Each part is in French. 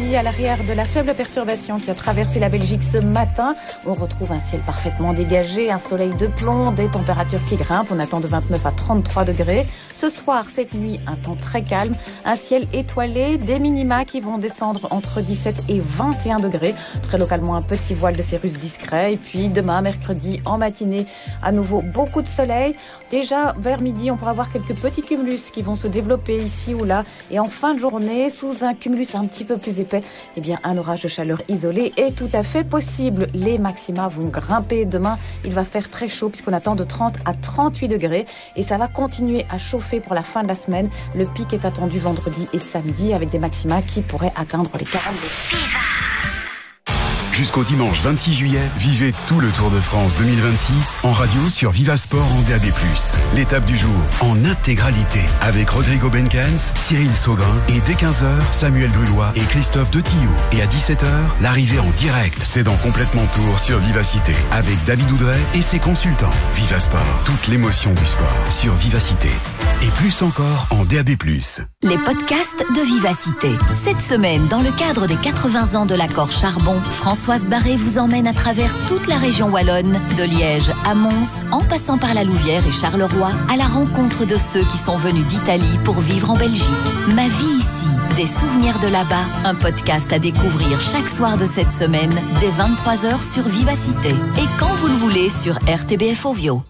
l'après-midi, à l'arrière de la faible perturbation qui a traversé la Belgique ce matin, on retrouve un ciel parfaitement dégagé, un soleil de plomb, des températures qui grimpent. On attend de 29 à 33 degrés. Ce soir, cette nuit, un temps très calme, un ciel étoilé, des minima qui vont descendre entre 17 et 21 degrés. Très localement, un petit voile de cirrus discret. Et puis demain, mercredi, en matinée, à nouveau beaucoup de soleil. Déjà, vers midi, on pourra voir quelques petits cumulus qui vont se développer ici ou là. Et en fin de journée, sous un cumulus un petit peu plus épais, eh bien, un orage de chaleur isolé est tout à fait possible. Les maxima vont grimper demain. Il va faire très chaud puisqu'on attend de 30 à 38 degrés. Et ça va continuer à chauffer pour la fin de la semaine. Le pic est attendu vendredi et samedi avec des maxima qui pourraient atteindre les 40 degrés. Jusqu'au dimanche 26 juillet, vivez tout le Tour de France 2026 en radio sur Vivasport en DAB+. L'étape du jour en intégralité avec Rodrigo Benkens, Cyril Saugrin et dès 15h, Samuel Drulois et Christophe Detillou. Et à 17h, l'arrivée en direct, c'est dans Complètement Tour sur Vivacité avec David Oudret et ses consultants. Vivasport, toute l'émotion du sport sur Vivacité. Et plus encore en DAB+. Les podcasts de Vivacité. Cette semaine, dans le cadre des 80 ans de l'accord Charbon, Françoise Barré vous emmène à travers toute la région wallonne, de Liège à Mons, en passant par la Louvière et Charleroi, à la rencontre de ceux qui sont venus d'Italie pour vivre en Belgique. Ma vie ici, des souvenirs de là-bas, un podcast à découvrir chaque soir de cette semaine, dès 23h sur Vivacité. Et quand vous le voulez, sur RTBF Ovio.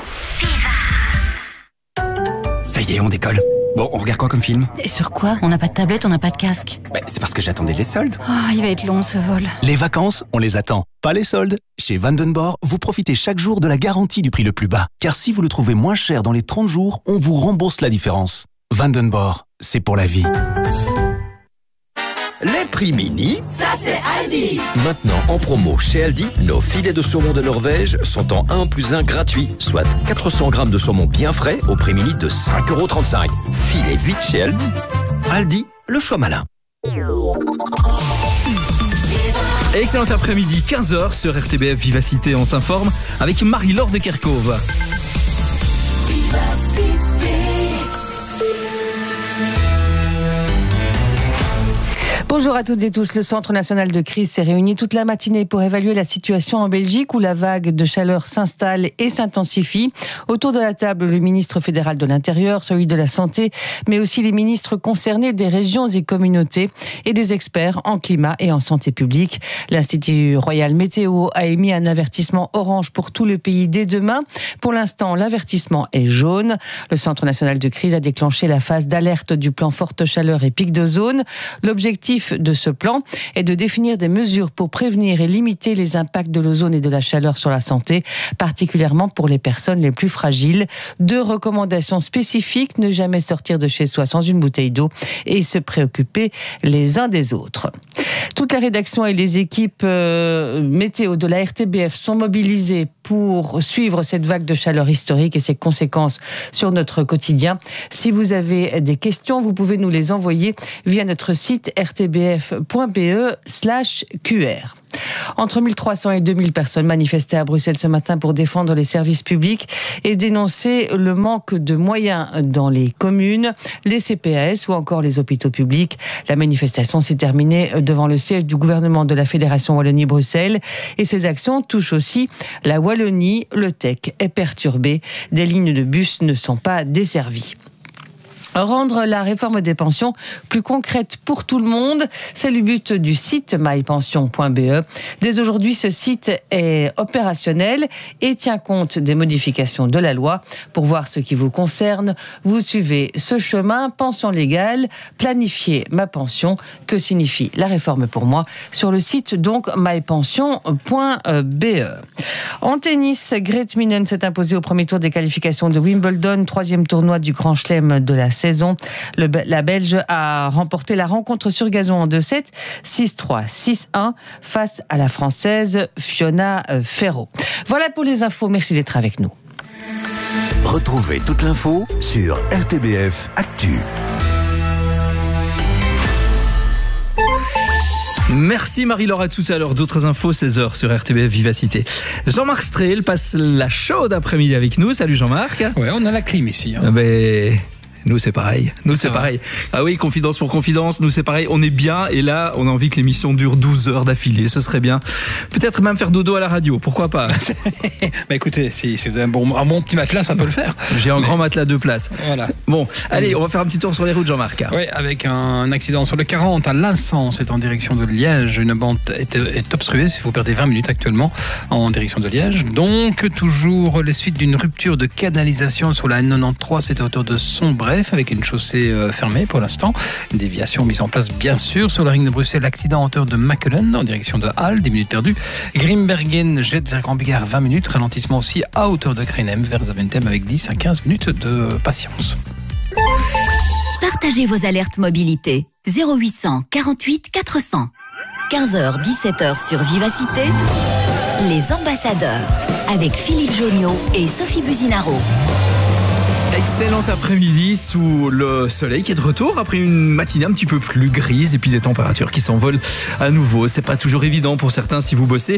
Ça y est, on décolle. Bon, on regarde quoi comme film? Et sur quoi? On n'a pas de tablette, on n'a pas de casque. C'est parce que j'attendais les soldes. Il va être long ce vol. Les vacances, on les attend, pas les soldes. Chez Vandenborg, vous profitez chaque jour de la garantie du prix le plus bas. Car si vous le trouvez moins cher dans les 30 jours, on vous rembourse la différence. Vandenborg, c'est pour la vie. Les prix mini, ça c'est Aldi. Maintenant en promo chez Aldi, nos filets de saumon de Norvège sont en 1 + 1 gratuit, soit 400 grammes de saumon bien frais au prix mini de 5,35 €. Filez vite chez Aldi. Aldi, le choix malin. Excellent après-midi, 15h sur RTBF Vivacité, on s'informe avec Marie-Laure de Kerkhove. Bonjour à toutes et tous. Le Centre national de crise s'est réuni toute la matinée pour évaluer la situation en Belgique où la vague de chaleur s'installe et s'intensifie. Autour de la table, le ministre fédéral de l'Intérieur, celui de la Santé, mais aussi les ministres concernés des régions et communautés et des experts en climat et en santé publique. L'Institut Royal Météo a émis un avertissement orange pour tout le pays dès demain. Pour l'instant, l'avertissement est jaune. Le Centre national de crise a déclenché la phase d'alerte du plan forte chaleur et pic de zone. L'objectif de ce plan est de définir des mesures pour prévenir et limiter les impacts de l'ozone et de la chaleur sur la santé, particulièrement pour les personnes les plus fragiles. 2 recommandations spécifiques: ne jamais sortir de chez soi sans une bouteille d'eau et se préoccuper les uns des autres. Toute la rédaction et les équipes météo de la RTBF sont mobilisées pour suivre cette vague de chaleur historique et ses conséquences sur notre quotidien. Si vous avez des questions, vous pouvez nous les envoyer via notre site rtbf.be/QR. Entre 1300 et 2000 personnes manifestaient à Bruxelles ce matin pour défendre les services publics et dénoncer le manque de moyens dans les communes, les CPAS ou encore les hôpitaux publics. La manifestation s'est terminée devant le siège du gouvernement de la Fédération Wallonie-Bruxelles et ces actions touchent aussi la Wallonie. Le TEC est perturbé. Des lignes de bus ne sont pas desservies. Rendre la réforme des pensions plus concrète pour tout le monde, c'est le but du site mypension.be. Dès aujourd'hui, ce site est opérationnel et tient compte des modifications de la loi. Pour voir ce qui vous concerne, vous suivez ce chemin. Pension légale, planifier ma pension. Que signifie la réforme pour moi? Sur le site donc mypension.be. En tennis, Grete Minen s'est imposée au premier tour des qualifications de Wimbledon, 3e tournoi du Grand Chelem de la saison. La Belge a remporté la rencontre sur gazon en 2-7, 6-3, 6-1 face à la Française Fiona Ferro. Voilà pour les infos, merci d'être avec nous. Retrouvez toute l'info sur RTBF Actu. Merci Marie-Laure, à tout à l'heure. D'autres infos, 16h sur RTBF Vivacité. Jean-Marc Strehl passe la chaude après-midi avec nous. Salut Jean-Marc. Ouais, on a la clim ici. Nous c'est pareil. Ah oui, confidence pour confidence, nous c'est pareil. On est bien et là, on a envie que l'émission dure 12 heures d'affilée. Ce serait bien. Peut-être même faire dodo à la radio. Pourquoi pas? Bah écoutez, si c'est un bon petit matelas, ça peut le faire. J'ai un grand matelas de place. Voilà. Bon, allez, on va faire un petit tour sur les routes, Jean-Marc. Oui, avec un accident sur le 40 à Linsans, c'est en direction de Liège. Une bande est obstruée. Si vous perdez 20 minutes actuellement en direction de Liège. Donc, toujours les suites d'une rupture de canalisation sur la N93, c'était autour de Sombref, avec une chaussée fermée pour l'instant. Une déviation mise en place, bien sûr, sur la ring de Bruxelles. Accident en hauteur de Machelen, en direction de Halle, 10 minutes perdues. Grimbergen jette vers Grand-Bigard, 20 minutes. Ralentissement aussi à hauteur de Krenem, vers Zaventem, avec 10 à 15 minutes de patience. Partagez vos alertes mobilité. 0800 48 400. 15h, 17h sur Vivacité. Les ambassadeurs. Avec Philippe Jonniot et Sophie Buzinaro. Excellent après-midi sous le soleil qui est de retour après une matinée un petit peu plus grise et puis des températures qui s'envolent à nouveau. C'est pas toujours évident pour certains si vous bossez.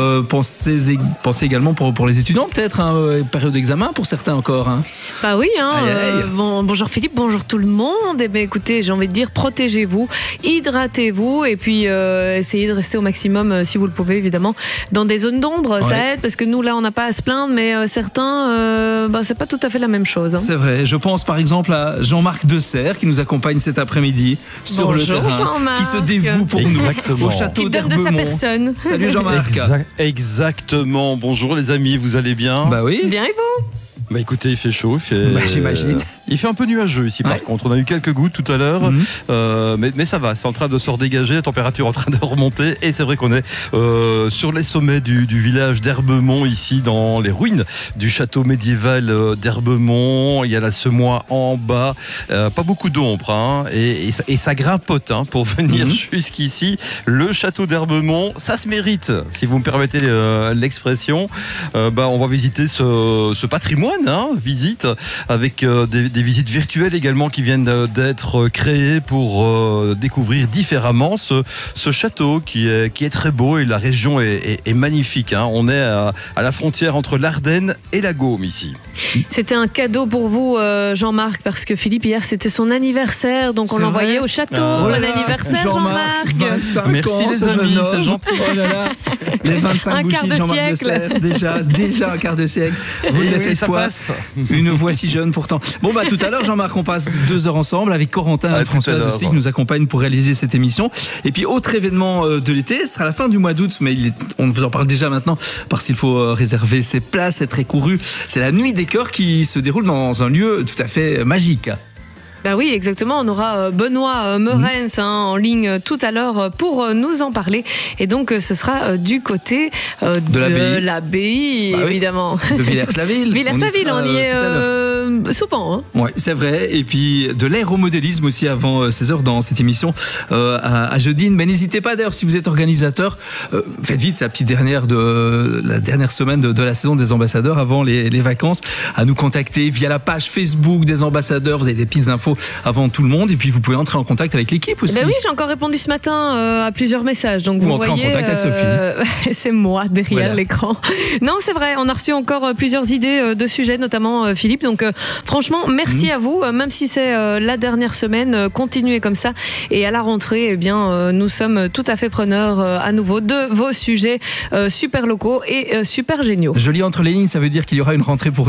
Pensez également pour les étudiants peut-être, période d'examen pour certains encore. Bah oui, Aïe. bonjour Philippe, bonjour tout le monde. Et ben écoutez, j'ai envie de dire protégez-vous, hydratez-vous et puis essayez de rester au maximum si vous le pouvez évidemment dans des zones d'ombre. Ouais. Ça aide parce que nous là on n'a pas à se plaindre, mais certains c'est pas tout à fait la même chose. C'est vrai, je pense par exemple à Jean-Marc Desserre qui nous accompagne cet après-midi sur le terrain, Jean-Marc. qui se dévoue pour nous au château d'Herbemont. Qui donne de sa personne. Salut Jean-Marc. Exactement, bonjour les amis, vous allez bien? Bah oui. Bien et vous? Bah écoutez, il fait chaud, j'imagine. Il fait un peu nuageux ici par contre. On a eu quelques gouttes tout à l'heure, mais ça va, c'est en train de se redégager, la température est en train de remonter et c'est vrai qu'on est sur les sommets du village d'Herbemont, ici dans les ruines du château médiéval d'Herbemont. Il y a la semois en bas, pas beaucoup d'ombre et ça grimpote pour venir jusqu'ici. Le château d'Herbemont, ça se mérite, si vous me permettez l'expression. On va visiter ce patrimoine. Visite avec des visites virtuelles également qui viennent d'être créées pour découvrir différemment ce château qui est très beau et la région est magnifique. On est à la frontière entre l'Ardenne et la Gaume ici. C'était un cadeau pour vous Jean-Marc parce que Philippe hier c'était son anniversaire donc on l'envoyait au château. Bon anniversaire Jean-Marc. 25 Merci ans, les amis, c'est gentil. Oh là là. Les 25 bougies de Jean-Marc Desserre, déjà un quart de siècle. Vous ne faites pas. Une voix si jeune pourtant. Bon tout à l'heure Jean-Marc, on passe 2 heures ensemble avec Corentin et Françoise aussi qui nous accompagnent pour réaliser cette émission. Et puis autre événement de l'été, ce sera la fin du mois d'août, mais on vous en parle déjà maintenant parce qu'il faut réserver ses places, c'est très couru. C'est la Nuit des Chœurs qui se déroule dans un lieu tout à fait magique. Bah oui, exactement. On aura Benoît Meurens en ligne tout à l'heure pour nous en parler. Et donc, ce sera du côté de l'abbaye, évidemment. De Villers-la-Ville. Villers-la-Ville, on y est souvent. Ouais, c'est vrai. Et puis, de l'aéromodélisme aussi avant 16h dans cette émission à Jeudine. Mais n'hésitez pas, d'ailleurs, si vous êtes organisateur, faites vite, c'est la petite dernière semaine de la saison des ambassadeurs avant les vacances, à nous contacter via la page Facebook des ambassadeurs. Vous avez des petites infos avant tout le monde et puis vous pouvez entrer en contact avec l'équipe aussi. Ben oui, j'ai encore répondu ce matin à plusieurs messages. Donc vous entrez en contact avec Sophie. C'est moi derrière l'écran. Non, c'est vrai, on a reçu encore plusieurs idées de sujets, notamment Philippe. Donc franchement, merci à vous. Même si c'est la dernière semaine, continuez comme ça. Et à la rentrée, nous sommes tout à fait preneurs à nouveau de vos sujets super locaux et super géniaux. Je lis entre les lignes, ça veut dire qu'il y aura une rentrée pour